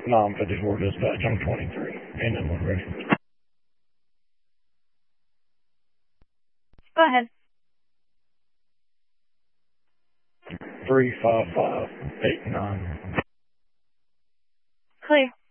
No, I'm 54 dispatch. I'm 23. And I'm ready. Go ahead. 35589. Clear.